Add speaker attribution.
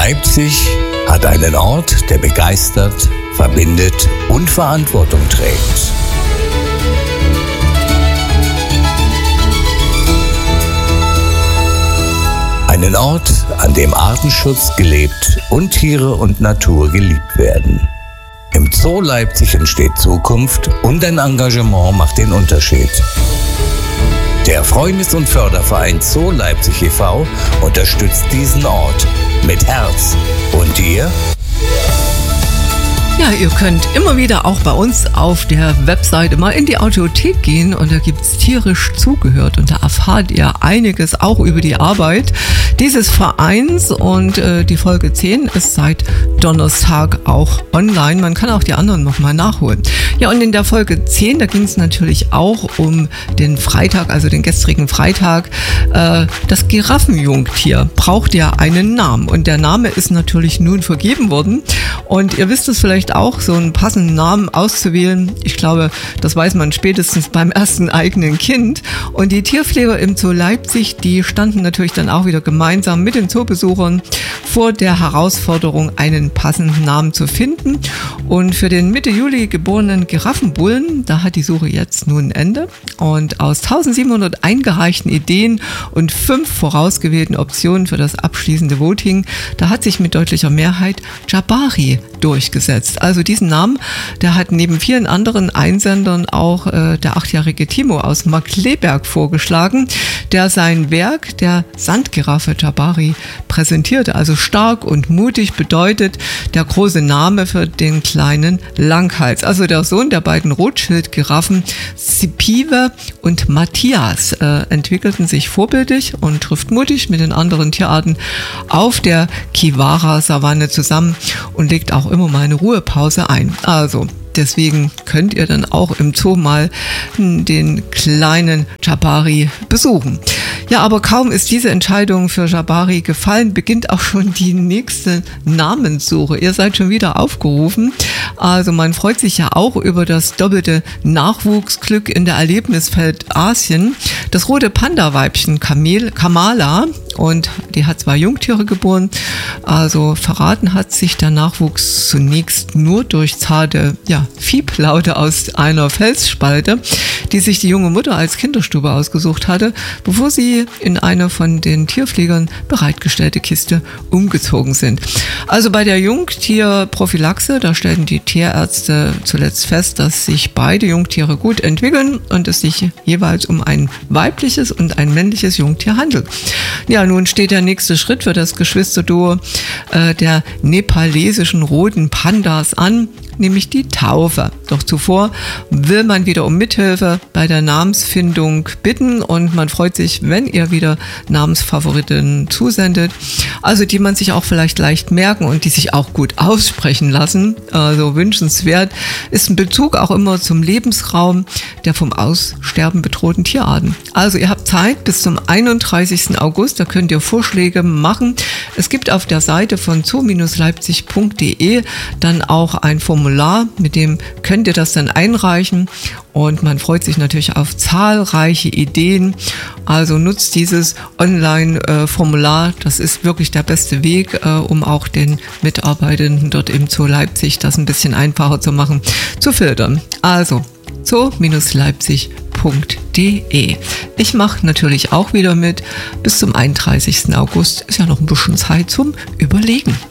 Speaker 1: Leipzig hat einen Ort, der begeistert, verbindet und Verantwortung trägt. Einen Ort, an dem Artenschutz gelebt und Tiere und Natur geliebt werden. Im Zoo Leipzig entsteht Zukunft und ein Engagement macht den Unterschied. Der Freundes- und Förderverein Zoo Leipzig e.V. unterstützt diesen Ort mit Herz. Und ihr?
Speaker 2: Ja, ihr könnt immer wieder auch bei uns auf der Webseite mal in die Audiothek gehen und da gibt's tierisch zugehört und da erfahrt ihr einiges auch über die Arbeit dieses Vereins und die Folge 10 ist seit Donnerstag auch online. Man kann auch die anderen nochmal nachholen. Ja, und in der Folge 10, da ging es natürlich auch um den Freitag, also den gestrigen Freitag. Das Giraffenjungtier braucht ja einen Namen und der Name ist natürlich nun vergeben worden und ihr wisst es vielleicht auch, so einen passenden Namen auszuwählen. Ich glaube, das weiß man spätestens beim ersten eigenen Kind. Und die Tierpfleger im Zoo Leipzig, die standen natürlich dann auch wieder gemeinsam mit den Zoobesuchern vor der Herausforderung, einen passenden Namen zu finden. Und für den Mitte Juli geborenen Giraffenbullen, da hat die Suche jetzt nun ein Ende. Und aus 1700 eingereichten Ideen und 5 vorausgewählten Optionen für das abschließende Voting, da hat sich mit deutlicher Mehrheit Jabari durchgesetzt. Also diesen Namen, der hat neben vielen anderen Einsendern auch der 8-jährige Timo aus Markkleeberg vorgeschlagen, der sein Werk der Sandgiraffe Jabari präsentierte. Also stark und mutig bedeutet der große Name für den kleinen Langhals. Also der Sohn der beiden Rothschild-Giraffen Sipiwe und Matthias entwickelten sich vorbildlich und schriftmutig mit den anderen Tierarten auf der Kiwara-Savanne zusammen und legt auch immer mal eine Ruhepause ein. Also deswegen könnt ihr dann auch im Zoo mal den kleinen Jabari besuchen. Ja, aber kaum ist diese Entscheidung für Jabari gefallen, beginnt auch schon die nächste Namenssuche. Ihr seid schon wieder aufgerufen. Also man freut sich ja auch über das doppelte Nachwuchsglück in der Erlebniswelt Asien. Das rote Panda-Weibchen Kamala, und die hat 2 Jungtiere geboren. Also verraten hat sich der Nachwuchs zunächst nur durch zarte Fieblaute aus einer Felsspalte, die sich die junge Mutter als Kinderstube ausgesucht hatte, bevor sie in eine von den Tierpflegern bereitgestellte Kiste umgezogen sind. Also bei der Jungtierprophylaxe, da stellten die Tierärzte zuletzt fest, dass sich beide Jungtiere gut entwickeln und es sich jeweils um ein weibliches und ein männliches Jungtier handelt. Ja, nun steht der nächste Schritt für das Geschwisterduo der nepalesischen roten Pandas an, nämlich die Taufe. Doch zuvor will man wieder um Mithilfe bei der Namensfindung bitten und man freut sich, wenn ihr wieder Namensfavoriten zusendet, also die man sich auch vielleicht leicht merken und die sich auch gut aussprechen lassen. Also wünschenswert ist ein Bezug auch immer zum Lebensraum der vom Aussterben bedrohten Tierarten. Also ihr habt Zeit bis zum 31. August, da könnt ihr Vorschläge machen. Es gibt auf der Seite von zoo-leipzig.de dann auch ein Formular, mit dem könnt ihr das dann einreichen und man freut sich natürlich auf zahlreiche Ideen. Also nutzt dieses Online-Formular, das ist wirklich der beste Weg, um auch den Mitarbeitenden dort im Zoo Leipzig das ein bisschen einfacher zu machen, zu filtern. Also zoo-leipzig.de. Ich mache natürlich auch wieder mit. Bis zum 31. August ist ja noch ein bisschen Zeit zum Überlegen.